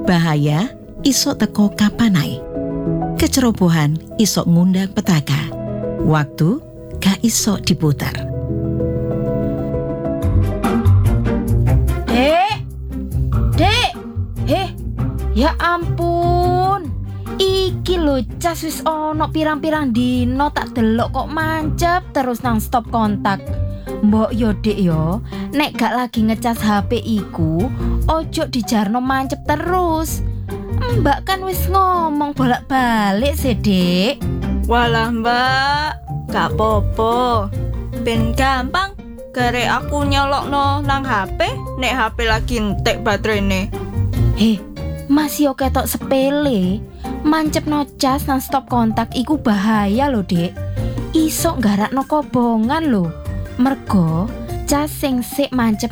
Bahaya iso teko kapan ae. Kecerobohan iso ngundang petaka. Waktu gak iso diputar. Dek, ya ampun. Iki lho cas wis ono pirang-pirang dino tak delok kok mancep terus nang stop kontak. Mbok yo Dek yo, nek gak lagi ngecas HP iku, ojo dijarno mancep terus. Mbak kan wis ngomong bolak-balik sih Dek. Walah Mbak, gak popo. Ben gampang gare aku nyolokno nang HP, nek HP lagi entek baterainya. Masih yo ketok sepele. Mancep no cas nang stop kontak iku bahaya lho Dek. Iso nggarakno kobongan lho. Mergo cas sing sik mancep